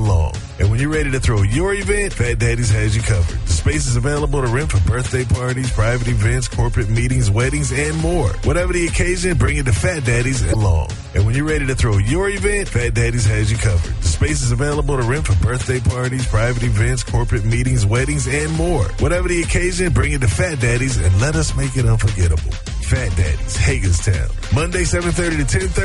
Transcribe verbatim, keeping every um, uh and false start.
and long. And when you're ready to throw your event, Fat Daddy's has you covered. The space is available to rent for birthday parties, private events, corporate meetings, weddings, and more. Whatever the occasion, bring it to Fat Daddy's and long. And when you're ready to throw your event, Fat Daddy's has you covered. The space is available to rent for birthday parties, private events, corporate meetings, weddings, and more. Whatever the occasion, bring it to Fat Daddy's and let us make it unforgettable. Fat Daddy's, Hagerstown. Monday, seven thirty to ten thirty.